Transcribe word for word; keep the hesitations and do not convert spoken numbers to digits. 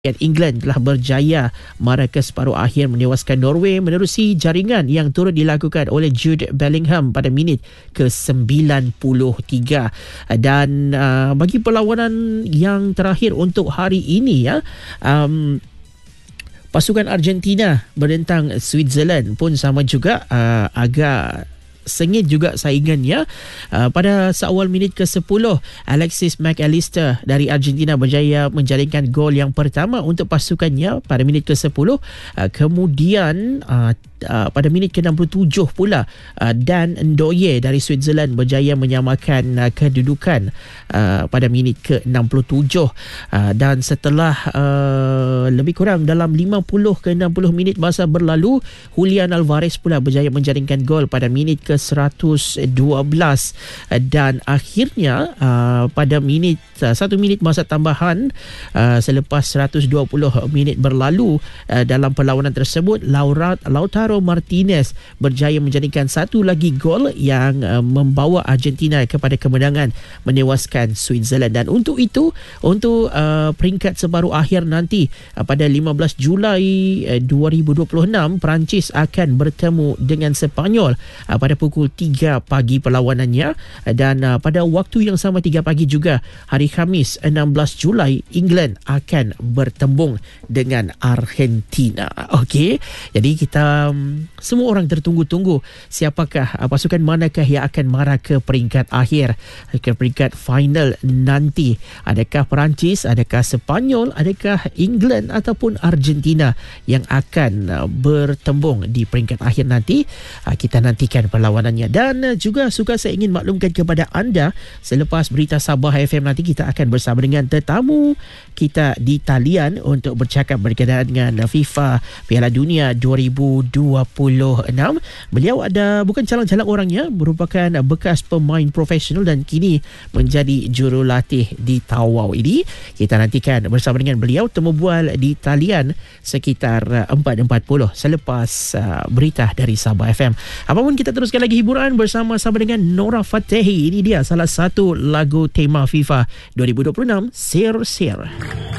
England telah berjaya mara ke separuh akhir menewaskan Norway menerusi jaringan yang turut dilakukan oleh Jude Bellingham pada minit ke sembilan puluh tiga. Dan uh, bagi perlawanan yang terakhir untuk hari ini ya, um, pasukan Argentina menentang Switzerland pun sama juga uh, agak sengit juga saingannya. Uh, pada seawal minit ke sepuluh, Alexis Mac Allister dari Argentina berjaya menjaringkan gol yang pertama untuk pasukannya pada minit ke sepuluh. Uh, kemudian uh, Uh, pada minit ke enam puluh tujuh pula, uh, Dan Ndoye dari Switzerland berjaya menyamakan uh, kedudukan uh, pada minit ke enam puluh tujuh. Uh, dan setelah uh, lebih kurang dalam lima puluh ke enam puluh minit masa berlalu, Julian Alvarez pula berjaya menjaringkan gol pada minit ke seratus dua belas. Uh, dan akhirnya uh, pada minit uh, satu minit masa tambahan, uh, selepas seratus dua puluh minit berlalu uh, dalam perlawanan tersebut, Laura, Lautaro Martinez berjaya menjadikan satu lagi gol yang uh, membawa Argentina kepada kemenangan menewaskan Switzerland. Dan untuk itu, untuk uh, peringkat separuh akhir nanti uh, pada lima belas Julai uh, dua ribu dua puluh enam, Perancis akan bertemu dengan Sepanyol uh, pada pukul tiga pagi perlawanannya. Uh, dan uh, pada waktu yang sama tiga pagi juga, hari Khamis enam belas Julai, England akan bertembung dengan Argentina. Okey, jadi kita semua orang tertunggu-tunggu siapakah, pasukan manakah yang akan mara ke peringkat akhir, ke peringkat final nanti. Adakah Perancis, adakah Sepanyol, adakah England ataupun Argentina yang akan bertembung di peringkat akhir nanti. Kita nantikan perlawanannya. Dan juga suka saya ingin maklumkan kepada anda, selepas berita Sabah F M nanti kita akan bersama dengan tetamu kita di talian untuk bercakap berkaitan dengan FIFA Piala Dunia dua ribu dua puluh enam. Beliau ada bukan calon-calon orangnya, merupakan bekas pemain profesional dan kini menjadi jurulatih di Tawau ini. Kita nantikan bersama dengan beliau temu bual di talian sekitar empat empat puluh selepas uh, berita dari Sabah F M. Apapun, kita teruskan lagi hiburan bersama-sama dengan Nora Fatehi. Ini dia salah satu lagu tema FIFA dua ribu dua puluh enam, Sir Sir.